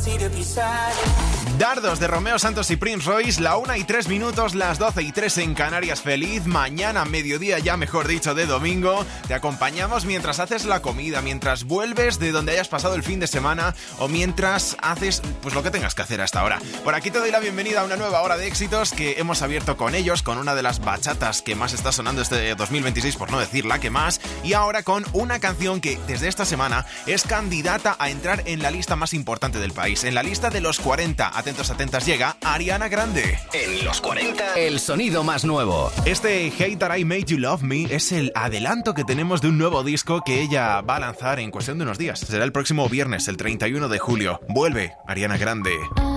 Dardos de Romeo Santos y Prince Royce, la 1:03, las 12:03 en Canarias. Feliz mañana, mediodía ya, mejor dicho, de domingo. Te acompañamos mientras haces la comida, mientras vuelves de donde hayas pasado el fin de semana o mientras haces pues lo que tengas que hacer hasta ahora. Por aquí te doy la bienvenida a una nueva hora de éxitos que hemos abierto con ellos, con una de las bachatas que más está sonando este 2026, por no decir la que más, y ahora con una canción que desde esta semana es candidata a entrar en la lista más importante del país, en la lista de los 40. Atentos, atentas, llega Ariana Grande. En los 40, el sonido más nuevo. Este Hate That I Made You Love Me es el adelanto que tenemos de un nuevo disco que ella va a lanzar en cuestión de unos días. Será el próximo viernes, el 31 de julio. Vuelve Ariana Grande.